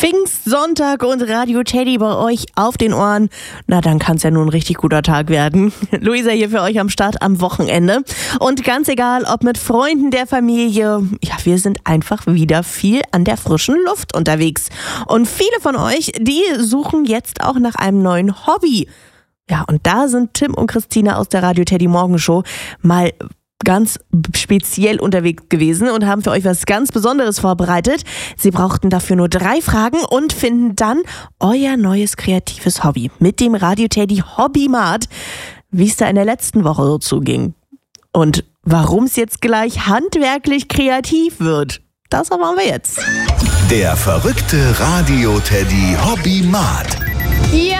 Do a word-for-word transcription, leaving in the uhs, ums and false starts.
Pfingstsonntag und Radio Teddy bei euch auf den Ohren. Na, dann kann es ja nur ein richtig guter Tag werden. Luisa hier für euch am Start am Wochenende. Und ganz egal, ob mit Freunden der Familie, ja, wir sind einfach wieder viel an der frischen Luft unterwegs. Und viele von euch, die suchen jetzt auch nach einem neuen Hobby. Ja, und da sind Tim und Christina aus der Radio Teddy Morgenshow mal ganz speziell unterwegs gewesen und haben für euch was ganz Besonderes vorbereitet. Sie brauchten dafür nur drei Fragen und finden dann euer neues kreatives Hobby mit dem Radio Teddy Hobbymat, wie es da in der letzten Woche so zuging. Und warum es jetzt gleich handwerklich kreativ wird, das erfahren wir jetzt. Der verrückte Radio Teddy Hobbymat. Ja,